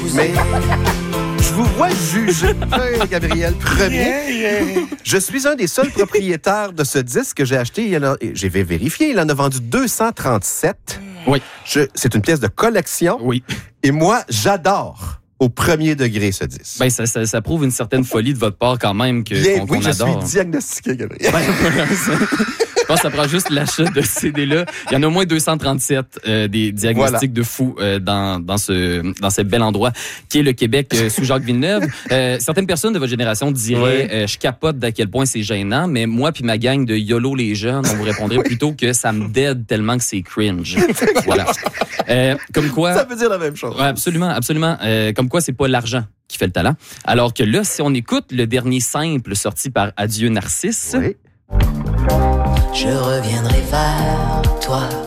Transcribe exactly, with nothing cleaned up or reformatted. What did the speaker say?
Mais je vous vois juger, Gabriel, premier. Je suis un des seuls propriétaires de ce disque que j'ai acheté. Il en a, j'ai vérifié, il en a vendu deux cent trente-sept. Oui. Je, c'est une pièce de collection. Oui. Et moi, j'adore au premier degré ce disque. Ben, ça, ça, ça prouve une certaine folie de votre part quand même que, Bien, qu'on, oui, qu'on je adore. suis diagnostiqué, Gabriel. Ben, voilà, ça. Je pense que ça prend juste l'achat de ce C D-là. Il y en a au moins deux cent trente-sept euh, des diagnostics voilà. de fous euh, dans, dans, ce, dans ce bel endroit qui est le Québec euh, sous Jacques Villeneuve. Euh, certaines personnes de votre génération diraient oui. euh, je capote d'à quel point c'est gênant, mais moi puis ma gang de YOLO les jeunes, on vous répondrait oui. plutôt que ça me dead tellement que c'est cringe. Voilà. Euh, comme quoi... Ça veut dire la même chose. Ouais, absolument, absolument. Euh, comme quoi, c'est pas l'argent qui fait le talent. Alors que là, si on écoute le dernier simple sorti par Adieu Narcisse... Oui. Je reviendrai vers toi.